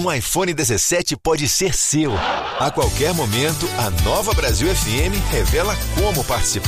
um iPhone 17 pode ser seu. A qualquer momento, a Nova Brasil FM revela como participar.